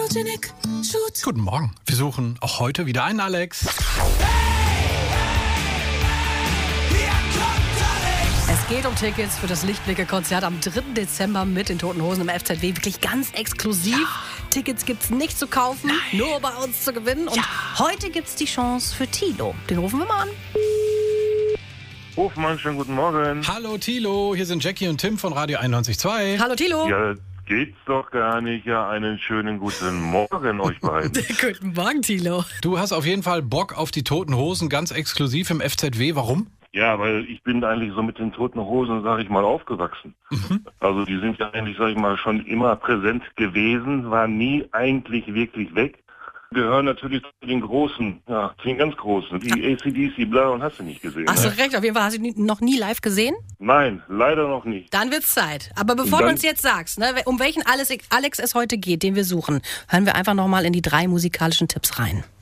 Photogenic Shoot. Guten Morgen. Wir suchen auch heute wieder einen Alex. Es geht um Tickets für das Lichtblicke-Konzert am 3. Dezember mit den Toten Hosen im FZW. Wirklich ganz exklusiv. Ja. Tickets gibt's nicht zu kaufen, nur bei uns zu gewinnen. Und heute gibt's die Chance für Thilo. Den rufen wir mal an. Hofmann, schönen guten Morgen. Hallo Thilo, hier sind Jackie und Tim von Radio 91.2. Hallo Thilo. Ja, geht's doch gar nicht. Ja, einen schönen guten Morgen euch beiden. Guten Morgen, Thilo. Du hast auf jeden Fall Bock auf die Toten Hosen, ganz exklusiv im FZW. Warum? Ja, weil ich bin eigentlich so mit den Toten Hosen, sag ich mal, aufgewachsen. Also die sind ja eigentlich, sag ich mal, schon immer präsent gewesen, waren nie eigentlich wirklich weg. Gehören natürlich zu den Großen, ja, zu den ganz Großen, die AC/DC, bla, und hast du nicht gesehen. Hast du recht, auf jeden Fall. Hast du noch nie live gesehen? Nein, leider noch nicht. Dann wird's Zeit. Aber bevor du uns jetzt sagst, ne, um welchen Alex es heute geht, den wir suchen, hören wir einfach nochmal in die 3 musikalischen Tipps rein.